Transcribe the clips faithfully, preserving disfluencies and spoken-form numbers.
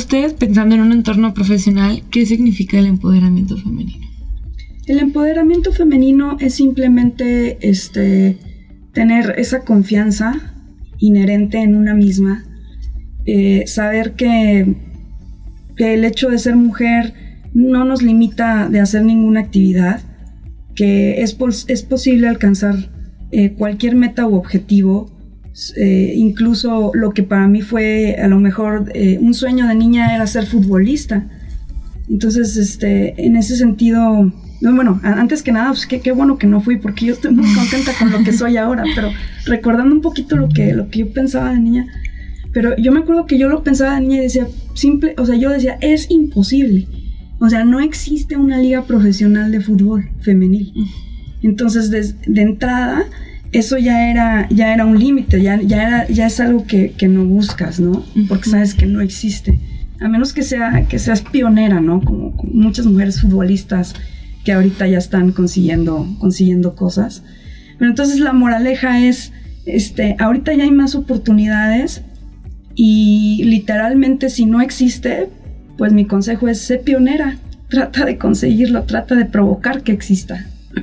usted, pensando en un entorno profesional, ¿qué significa el empoderamiento femenino? El empoderamiento femenino es simplemente este, tener esa confianza inherente en una misma, eh, saber que, que el hecho de ser mujer no nos limita de hacer ninguna actividad, que es, pos- es posible alcanzar eh, cualquier meta u objetivo, eh, incluso lo que para mí fue a lo mejor eh, un sueño de niña era ser futbolista. Entonces, este, en ese sentido, no, bueno, antes que nada, pues qué, qué bueno que no fui, porque yo estoy muy contenta con lo que soy ahora, pero recordando un poquito lo que, lo que yo pensaba de niña, pero yo me acuerdo que yo lo pensaba de niña y decía, simple, o sea, yo decía, es imposible. O sea, no existe una liga profesional de fútbol femenil. Entonces, de, de entrada, eso ya era, ya era un límite, ya, ya, era, ya es algo que, que no buscas, ¿no? Porque sabes que no existe. A menos que, sea, que seas pionera, ¿no? Como, como muchas mujeres futbolistas que ahorita ya están consiguiendo, consiguiendo cosas. Pero entonces la moraleja es, este, ahorita ya hay más oportunidades y literalmente si no existe, pues mi consejo es ser pionera, trata de conseguirlo, trata de provocar que exista.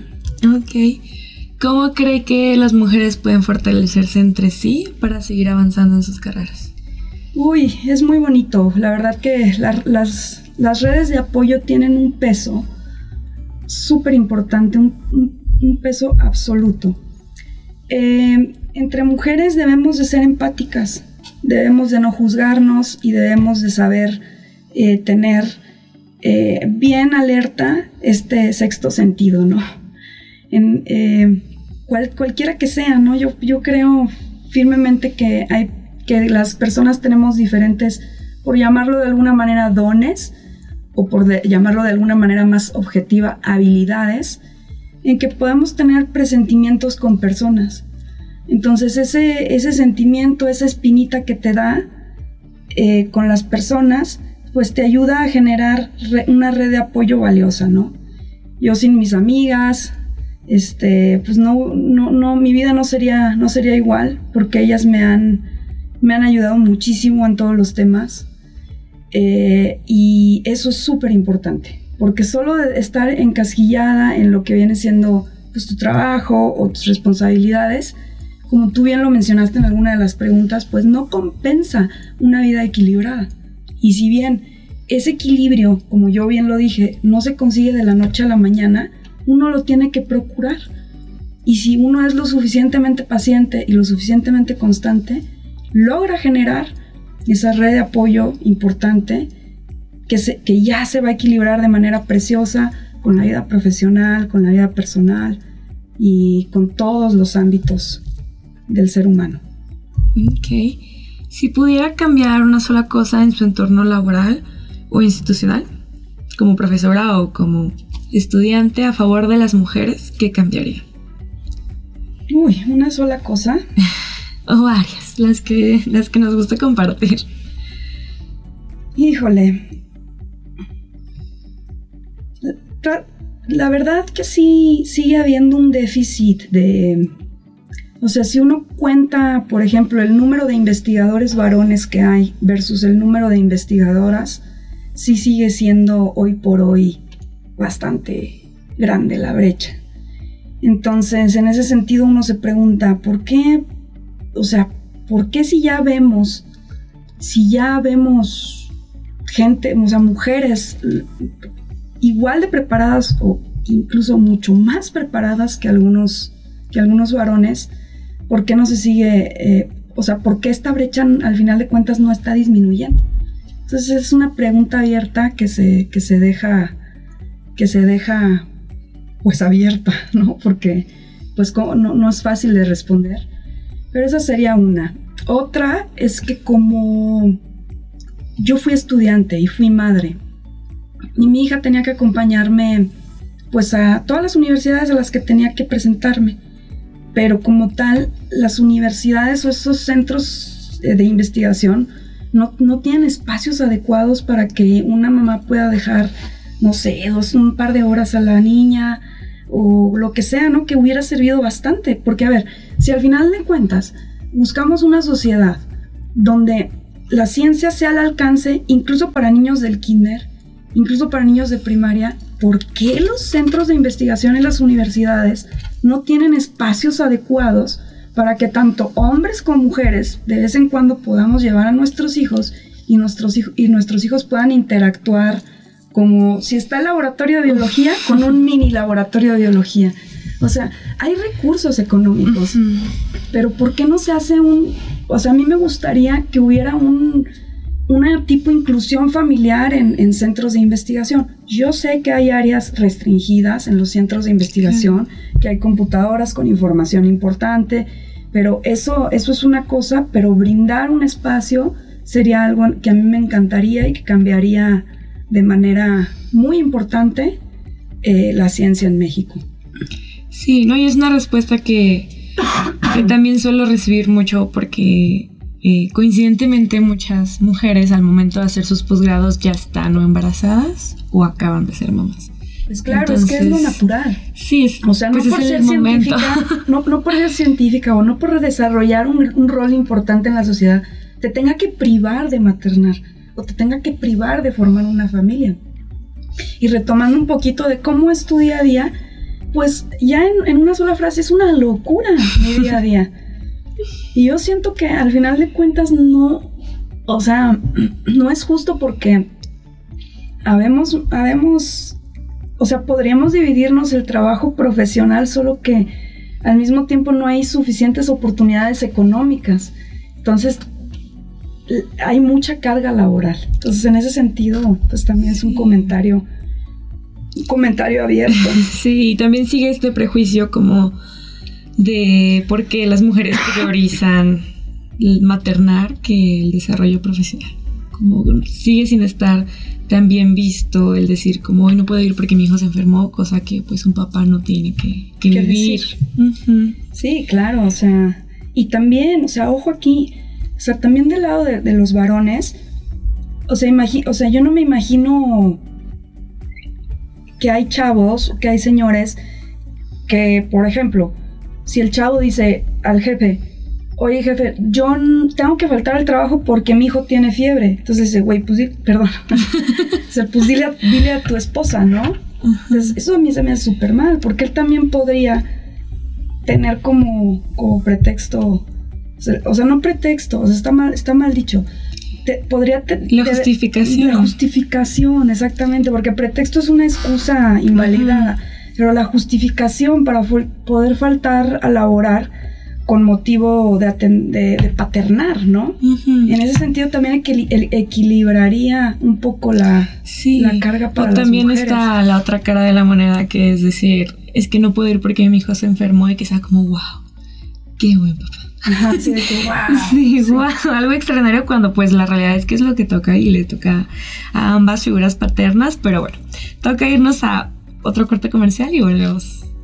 Ok. ¿Cómo cree que las mujeres pueden fortalecerse entre sí para seguir avanzando en sus carreras? Uy, es muy bonito. La verdad que la, las, las redes de apoyo tienen un peso súper importante, un, un, un peso absoluto. Eh, entre mujeres debemos de ser empáticas, debemos de no juzgarnos y debemos de saber eh, tener eh, bien alerta este sexto sentido, ¿no? En, eh, cual, cualquiera que sea, ¿no? Yo, yo creo firmemente que hay que las personas tenemos diferentes, por llamarlo de alguna manera, dones, o por de, llamarlo de alguna manera más objetiva, habilidades, en que podemos tener presentimientos con personas. Entonces ese, ese sentimiento, esa espinita que te da eh, con las personas, pues te ayuda a generar re, una red de apoyo valiosa, ¿no? Yo sin mis amigas, este, pues no, no, no, mi vida no sería, no sería igual, porque ellas me han me han ayudado muchísimo en todos los temas eh, y eso es súper importante, porque solo de estar encasquillada en lo que viene siendo pues, tu trabajo o tus responsabilidades, como tú bien lo mencionaste en alguna de las preguntas, pues no compensa una vida equilibrada. Y si bien ese equilibrio, como yo bien lo dije, no se consigue de la noche a la mañana, uno lo tiene que procurar. Y si uno es lo suficientemente paciente y lo suficientemente constante, logra generar esa red de apoyo importante que, se, que ya se va a equilibrar de manera preciosa con la vida profesional, con la vida personal y con todos los ámbitos del ser humano. Ok. Si pudiera cambiar una sola cosa en su entorno laboral o institucional, como profesora o como estudiante a favor de las mujeres, ¿qué cambiaría? Uy, una sola cosa. O varias, las que, las que nos gusta compartir. Híjole. La, la verdad que sí sigue habiendo un déficit de... O sea, si uno cuenta, por ejemplo, el número de investigadores varones que hay versus el número de investigadoras, sí sigue siendo hoy por hoy bastante grande la brecha. Entonces, en ese sentido uno se pregunta, ¿por qué? O sea, ¿por qué si ya vemos, si ya vemos gente, o sea, mujeres igual de preparadas o incluso mucho más preparadas que algunos, que algunos varones, ¿por qué no se sigue, eh, o sea, por qué esta brecha al final de cuentas no está disminuyendo? Entonces es una pregunta abierta que se, que se deja, que se deja pues abierta, ¿no? Porque pues no, no es fácil de responder. Pero esa sería una. Otra es que como yo fui estudiante y fui madre, y mi hija tenía que acompañarme pues a todas las universidades a las que tenía que presentarme, pero como tal, las universidades o esos centros de investigación no, no tienen espacios adecuados para que una mamá pueda dejar, no sé, dos, un par de horas a la niña, o lo que sea, ¿no? Que hubiera servido bastante, porque a ver, si al final de cuentas buscamos una sociedad donde la ciencia sea al alcance incluso para niños del kinder, incluso para niños de primaria, ¿por qué los centros de investigación en las universidades no tienen espacios adecuados para que tanto hombres como mujeres de vez en cuando podamos llevar a nuestros hijos y nuestros, hij- y nuestros hijos puedan interactuar como si está el laboratorio de biología con un mini laboratorio de biología? O sea, hay recursos económicos, uh-huh. pero ¿por qué no se hace un...? O sea, a mí me gustaría que hubiera un, una tipo inclusión familiar en, en centros de investigación. Yo sé que hay áreas restringidas en los centros de investigación, uh-huh. que hay computadoras con información importante, pero eso, eso es una cosa, pero brindar un espacio sería algo que a mí me encantaría y que cambiaría de manera muy importante eh, la ciencia en México. Sí, no, y es una respuesta que, que también suelo recibir mucho porque eh, coincidentemente muchas mujeres al momento de hacer sus posgrados ya están o embarazadas o acaban de ser mamás. Pues claro, entonces, es que es lo natural. Sí, es, o sea, no pues por es ser el científica, no, no por ser científica o no por desarrollar un, un rol importante en la sociedad, te tenga que privar de maternar o te tenga que privar de formar una familia. Y retomando un poquito de cómo es tu día a día, pues ya en, en una sola frase es una locura mi día a día. Y yo siento que al final de cuentas no, o sea, no es justo porque habemos, habemos, o sea, podríamos dividirnos el trabajo profesional, solo que al mismo tiempo no hay suficientes oportunidades económicas. Entonces, hay mucha carga laboral. Entonces, en ese sentido, pues también es un comentario un comentario abierto. Sí, y también sigue este prejuicio como de por qué las mujeres priorizan el maternar que el desarrollo profesional. Como sigue sin estar tan bien visto el decir como hoy no puedo ir porque mi hijo se enfermó, cosa que pues un papá no tiene que, que vivir. Uh-huh. Sí, claro, o sea, y también, o sea, ojo aquí, o sea, también del lado de, de los varones, o sea, imagi- o sea, yo no me imagino que hay chavos, que hay señores que, por ejemplo, si el chavo dice al jefe, oye jefe, yo tengo que faltar al trabajo porque mi hijo tiene fiebre, entonces dice, güey, pues, di- perdón, o sea, pues dile a, dile a tu esposa, ¿no? Entonces, eso a mí se me hace súper mal, porque él también podría tener como, como pretexto, o sea, o sea, no pretexto, o sea, está mal, está mal dicho. Te, podría te, la te, justificación. La justificación, exactamente, porque pretexto es una excusa invalidada, uh-huh. pero la justificación para fu- poder faltar a laborar con motivo de, aten- de, de paternar, ¿no? Uh-huh. En ese sentido también equil- el, equilibraría un poco la, sí. la carga para o las también mujeres. Está la otra cara de la moneda, que es decir, es que no puedo ir porque mi hijo se enfermó y que sea como, wow, qué buen papá. Ajá, sí, de que, wow, sí, sí. Wow, algo extraordinario cuando pues la realidad es que es lo que toca y le toca a ambas figuras paternas, pero bueno, toca irnos a otro corte comercial y volvemos.